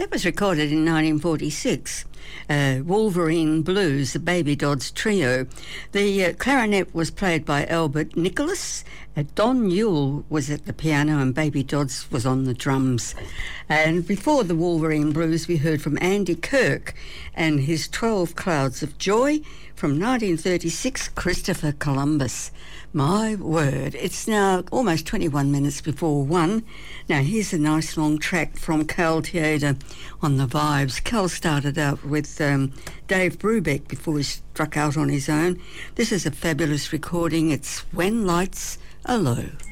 That was recorded in 1946. Wolverine Blues, the Baby Dodds Trio. The clarinet was played by Albert Nicholas. Don Yule was at the piano and Baby Dodds was on the drums. And before the Wolverine Blues, we heard from Andy Kirk and his 12 Clouds of Joy from 1936, Christopher Columbus. My word, it's now almost 21 minutes before 1. Now, here's a nice long track from Cal Tjader on the Vibes. Cal started out with Dave Brubeck before he struck out on his own. This is a fabulous recording. It's When Lights Are Low.